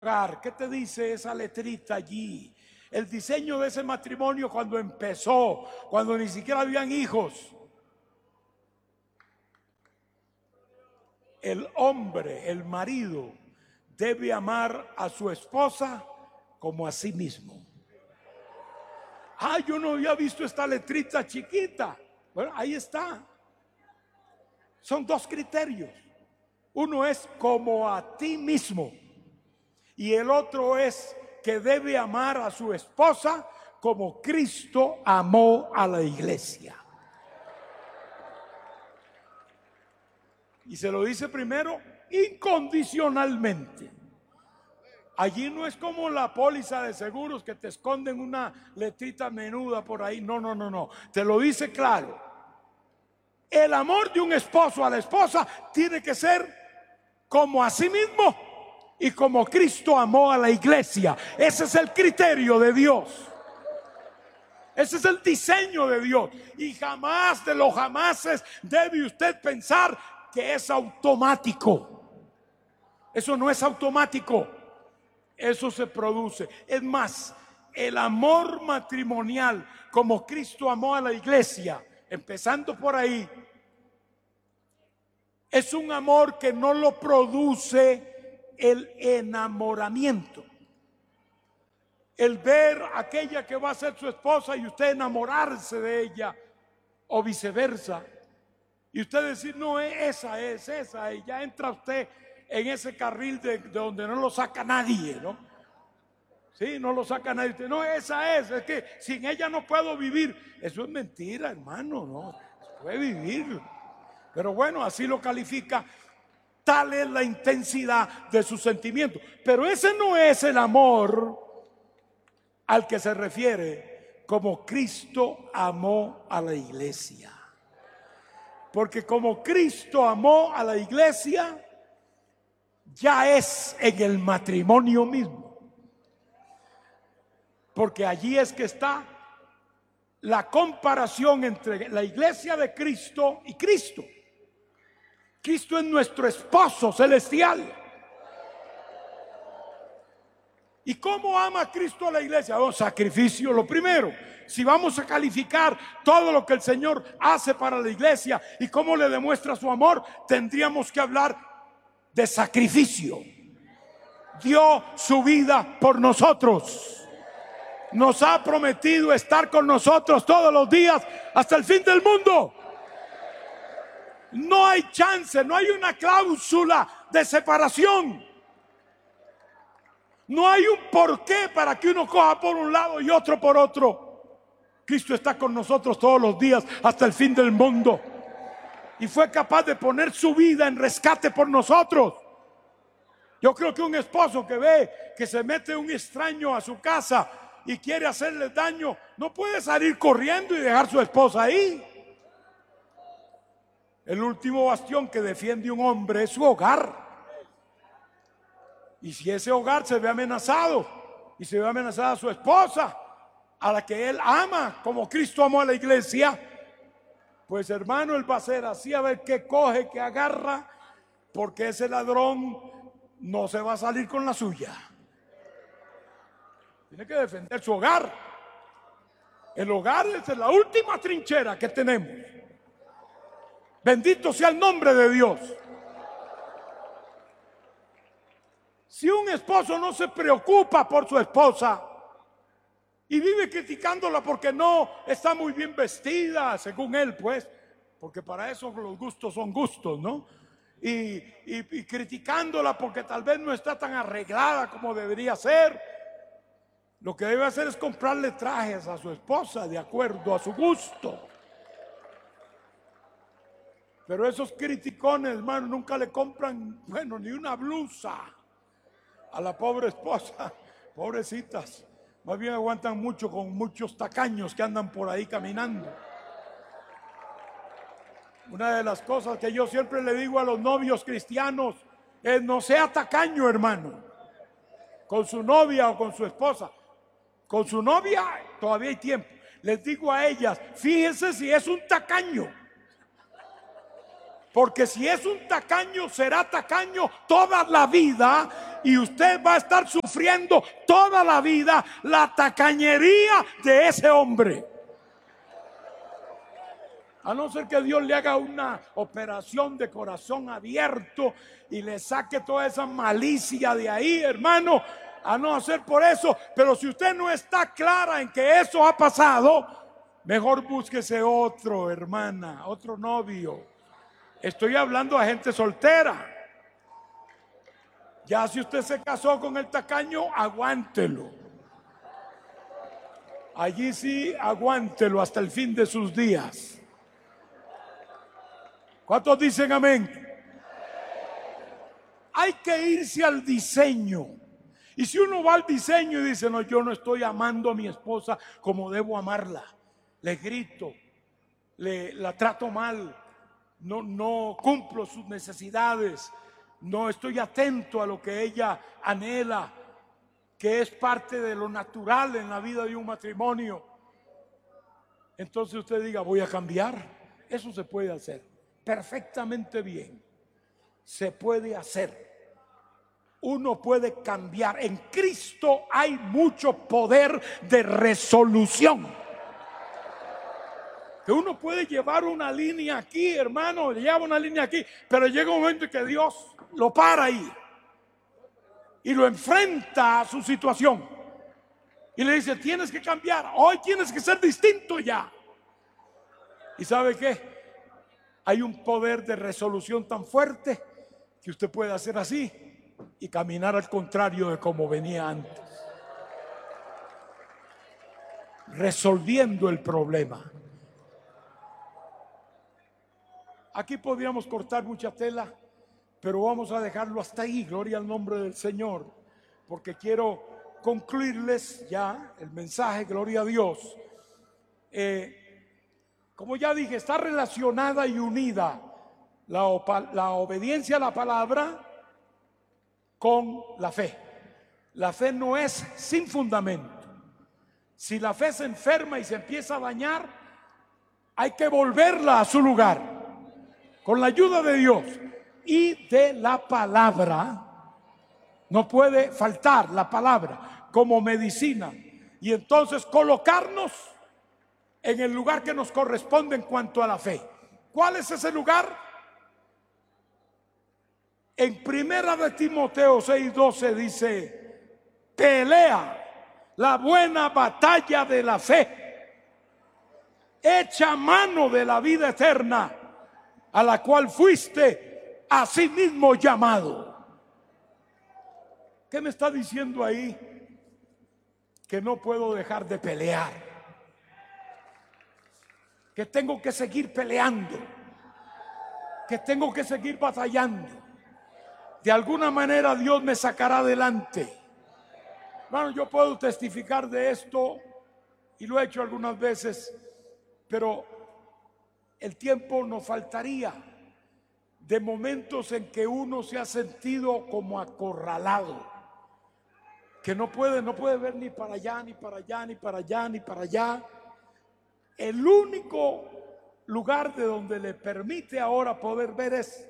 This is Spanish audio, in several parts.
¿Qué te dice esa letrita allí? El diseño de ese matrimonio cuando empezó, cuando ni siquiera habían hijos. El hombre, el marido, debe amar a su esposa como a sí mismo. Yo no había visto esta letrita chiquita. Bueno, ahí está. Son dos criterios. Uno es como a ti mismo. Y el otro es que debe amar a su esposa como Cristo amó a la iglesia. Y se lo dice primero incondicionalmente. Allí no es como la póliza de seguros que te esconden una letrita menuda por ahí. No. Te lo dice claro. El amor de un esposo a la esposa tiene que ser como a sí mismo y como Cristo amó a la iglesia. Ese es el criterio de Dios. Ese es el diseño de Dios. Y jamás de los jamases debe usted pensar que es automático. Eso no es automático. Eso se produce. Es más, el amor matrimonial como Cristo amó a la iglesia, empezando por ahí, es un amor que no lo produce el enamoramiento. El ver a aquella que va a ser su esposa y usted enamorarse de ella, o viceversa, y usted decir, no, esa es, y ya entra usted en ese carril de donde no lo saca nadie, ¿no? Sí, no lo saca nadie. Usted, no, esa es que sin ella no puedo vivir. Eso es mentira, hermano, no, se puede vivir. Pero bueno, así lo califica. Tal es la intensidad de sus sentimientos. Pero ese no es el amor al que se refiere como Cristo amó a la iglesia. Porque como Cristo amó a la iglesia, ya es en el matrimonio mismo. Porque allí es que está la comparación entre la iglesia de Cristo y Cristo. Cristo es nuestro esposo celestial. ¿Y cómo ama Cristo a la iglesia? Sacrificio, lo primero. Si vamos a calificar todo lo que el Señor hace para la iglesia y cómo le demuestra su amor, tendríamos que hablar de sacrificio. Dio su vida por nosotros. Nos ha prometido estar con nosotros todos los días hasta el fin del mundo. No hay chance, no hay una cláusula de separación. No hay un porqué para que uno coja por un lado y otro por otro. Cristo está con nosotros todos los días hasta el fin del mundo. Y fue capaz de poner su vida en rescate por nosotros. Yo creo que un esposo que ve que se mete un extraño a su casa y quiere hacerle daño, no puede salir corriendo y dejar su esposa ahí. El último bastión que defiende un hombre es su hogar. Y si ese hogar se ve amenazado y se ve amenazada su esposa, a la que él ama como Cristo amó a la iglesia, pues hermano, él va a ser así, a ver qué coge, qué agarra, porque ese ladrón no se va a salir con la suya. Tiene que defender su hogar. El hogar es la última trinchera que tenemos. Bendito sea el nombre de Dios. Si un esposo no se preocupa por su esposa y vive criticándola porque no está muy bien vestida, según él, pues, porque para eso los gustos son gustos, ¿no? Y criticándola porque tal vez no está tan arreglada como debería ser, lo que debe hacer es comprarle trajes a su esposa de acuerdo a su gusto. Pero esos criticones, hermano, nunca le compran, bueno, ni una blusa a la pobre esposa. Pobrecitas, más bien aguantan mucho con muchos tacaños que andan por ahí caminando. Una de las cosas que yo siempre le digo a los novios cristianos es: no sea tacaño, hermano, con su novia o con su esposa. Con su novia todavía hay tiempo. Les digo a ellas, fíjense si es un tacaño. Porque si es un tacaño, será tacaño toda la vida y usted va a estar sufriendo toda la vida la tacañería de ese hombre. A no ser que Dios le haga una operación de corazón abierto y le saque toda esa malicia de ahí, hermano. A no ser por eso. Pero si usted no está clara en que eso ha pasado, mejor búsquese otro, hermana, otro novio. Estoy hablando a gente soltera. Ya si usted se casó con el tacaño, aguántelo. Allí sí, aguántelo hasta el fin de sus días. ¿Cuántos dicen amén? Hay que irse al diseño. Y si uno va al diseño y dice, no, yo no estoy amando a mi esposa como debo amarla, le grito, la trato mal, no cumplo sus necesidades, no estoy atento a lo que ella anhela, que es parte de lo natural en la vida de un matrimonio. Entonces usted diga, voy a cambiar. Eso se puede hacer perfectamente bien. Se puede hacer. Uno puede cambiar. En Cristo hay mucho poder de resolución. Que uno puede llevar una línea aquí, hermano, lleva una línea aquí, pero llega un momento en que Dios lo para ahí y lo enfrenta a su situación y le dice, tienes que cambiar, hoy tienes que ser distinto ya. ¿Y sabe qué? Hay un poder de resolución tan fuerte que usted puede hacer así y caminar al contrario de como venía antes, resolviendo el problema. Aquí podríamos cortar mucha tela, pero vamos a dejarlo hasta ahí, gloria al nombre del Señor, porque quiero concluirles ya el mensaje, gloria a Dios. Como ya dije, está relacionada y unida la obediencia a la palabra con la fe. La fe no es sin fundamento. Si la fe se enferma y se empieza a dañar, hay que volverla a su lugar. Con la ayuda de Dios y de la palabra, no puede faltar la palabra como medicina. Y entonces colocarnos en el lugar que nos corresponde en cuanto a la fe. ¿Cuál es ese lugar? En Primera de Timoteo 6:12 dice, pelea la buena batalla de la fe, echa mano de la vida eterna, a la cual fuiste a sí mismo llamado. ¿Qué me está diciendo ahí? Que no puedo dejar de pelear, que tengo que seguir peleando, que tengo que seguir batallando. De alguna manera Dios me sacará adelante. Bueno, yo puedo testificar de esto y lo he hecho algunas veces, pero el tiempo nos faltaría de momentos en que uno se ha sentido como acorralado, que no puede ver ni para allá, ni para allá, ni para allá, ni para allá. El único lugar de donde le permite ahora poder ver es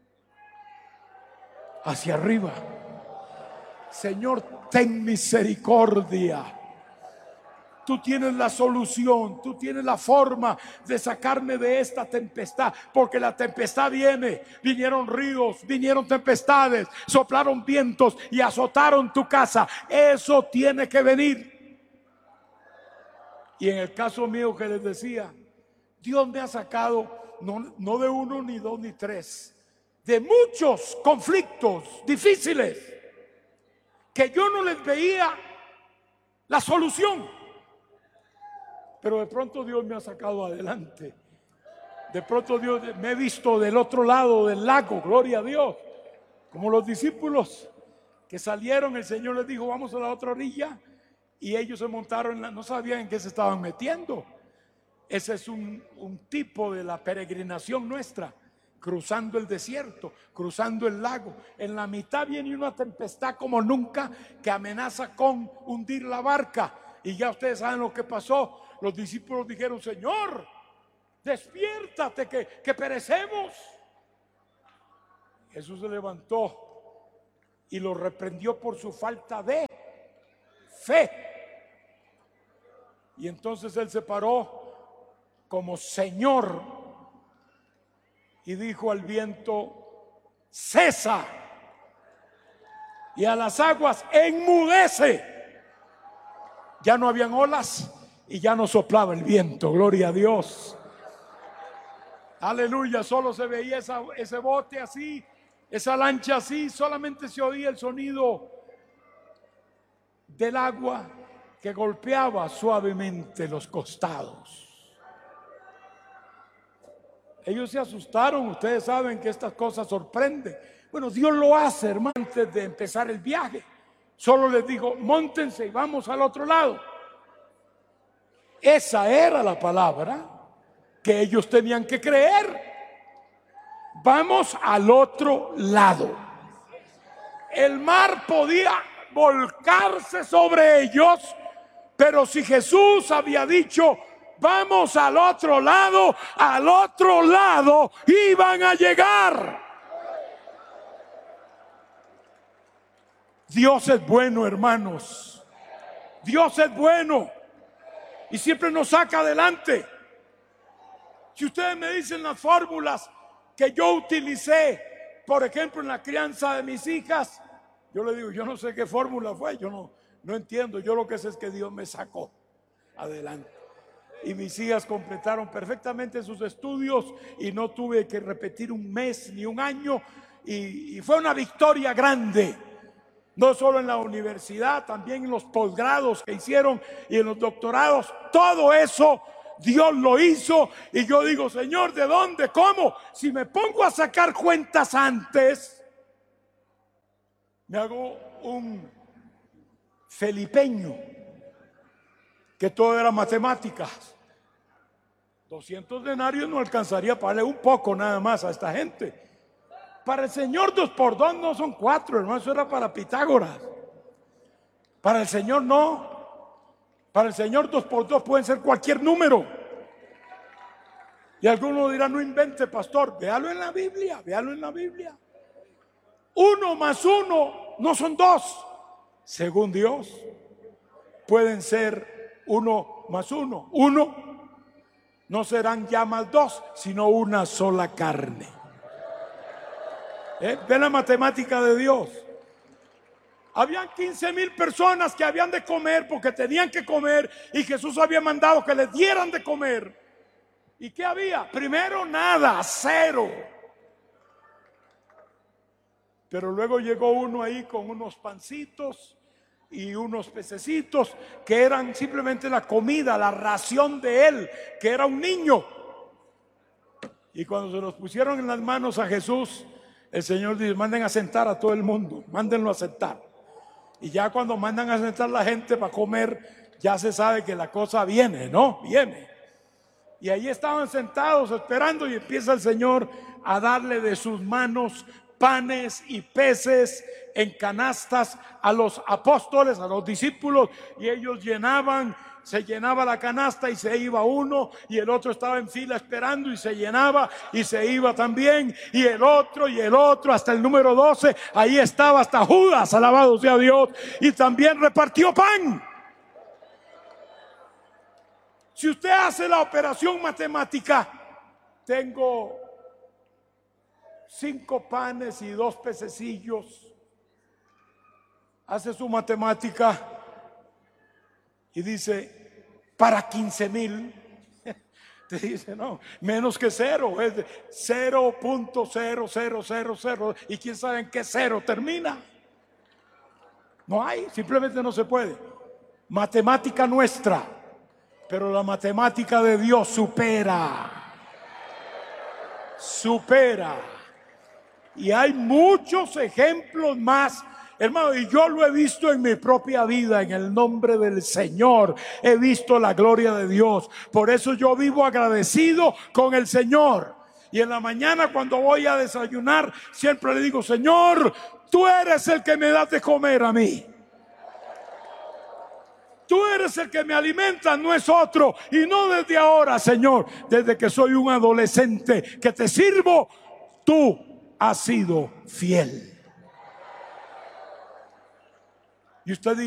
hacia arriba. Señor, ten misericordia. Tú tienes la solución, tú tienes la forma de sacarme de esta tempestad, porque la tempestad vinieron ríos, vinieron tempestades, soplaron vientos y azotaron tu casa. Eso tiene que venir. Y en el caso mío que les decía, Dios me ha sacado no de uno, ni dos, ni tres, de muchos conflictos difíciles que yo no les veía la solución. Pero de pronto Dios me ha sacado adelante. De pronto Dios me he visto del otro lado del lago, gloria a Dios. Como los discípulos que salieron, el Señor les dijo, vamos a la otra orilla. Y ellos se montaron, no sabían en qué se estaban metiendo. Ese es un tipo de la peregrinación nuestra. Cruzando el desierto, cruzando el lago. En la mitad viene una tempestad como nunca que amenaza con hundir la barca. Y ya ustedes saben lo que pasó. Los discípulos dijeron, Señor, despiértate que perecemos. Jesús se levantó y lo reprendió por su falta de fe. Y entonces él se paró como Señor y dijo al viento: cesa, y a las aguas: enmudece. Ya no habían olas y ya no soplaba el viento. Gloria a Dios. Aleluya. Solo se veía ese bote así, esa lancha así. Solamente se oía el sonido del agua que golpeaba suavemente los costados. Ellos se asustaron. Ustedes saben que estas cosas sorprenden. Bueno, Dios lo hace, hermano. Antes de empezar el viaje, solo les dijo: móntense y vamos al otro lado. Esa era la palabra que ellos tenían que creer. Vamos al otro lado. El mar podía volcarse sobre ellos, pero si Jesús había dicho: vamos al otro lado iban a llegar. Dios es bueno, hermanos. Dios es bueno y siempre nos saca adelante. Si ustedes me dicen las fórmulas que yo utilicé, por ejemplo, en la crianza de mis hijas, yo le digo: yo no sé qué fórmula fue, yo no entiendo. Yo lo que sé es que Dios me sacó adelante. Y mis hijas completaron perfectamente sus estudios y no tuve que repetir un mes ni un año. Y fue una victoria grande. No solo en la universidad, también en los posgrados que hicieron y en los doctorados. Todo eso Dios lo hizo. Y yo digo: Señor, ¿de dónde? ¿Cómo? Si me pongo a sacar cuentas antes, me hago un felipeño, que todo era matemáticas. 200 denarios no alcanzaría para darle un poco nada más a esta gente. Para el Señor 2 por 2 no son 4, hermano. Eso era para Pitágoras. Para el Señor no. Para el Señor 2 por 2 pueden ser cualquier número. Y algunos dirán: no invente, pastor. Véalo en la Biblia, véalo en la Biblia. 1 más 1 no son 2. Según Dios, pueden ser 1 más 1. 1 no serán ya más 2, sino una sola carne. Ve la matemática de Dios. Habían 15,000 personas que habían de comer porque tenían que comer, y Jesús había mandado que les dieran de comer. ¿Y qué había? Primero nada, 0. Pero luego llegó uno ahí con unos pancitos y unos pececitos que eran simplemente la comida, la ración de él, que era un niño. Y cuando se los pusieron en las manos a Jesús, el Señor dice: manden a sentar a todo el mundo, mándenlo a sentar. Y ya cuando mandan a sentar la gente para comer, ya se sabe que la cosa viene, ¿no? Viene. Y ahí estaban sentados esperando, y empieza el Señor a darle de sus manos panes y peces en canastas a los apóstoles, a los discípulos, y ellos se llenaba la canasta y se iba uno, y el otro estaba en fila esperando y se llenaba y se iba también, y el otro hasta el número 12, ahí estaba hasta Judas, alabado sea Dios, y también repartió pan. Si usted hace la operación matemática, tengo 5 panes y 2 pececillos. Hace su matemática y dice: para 15,000. Te dice: no, menos que 0, es de 0.0000, y quién sabe en qué 0 termina. No hay, simplemente no se puede. Matemática nuestra, pero la matemática de Dios supera. Y hay muchos ejemplos más, hermano, y yo lo he visto en mi propia vida. En el nombre del Señor he visto la gloria de Dios. Por eso yo vivo agradecido con el Señor. Y en la mañana, cuando voy a desayunar, siempre le digo: Señor, tú eres el que me das de comer a mí. Tú eres el que me alimenta, no es otro. Y no desde ahora, Señor, desde que soy un adolescente que te sirvo, tú ha sido fiel. Y usted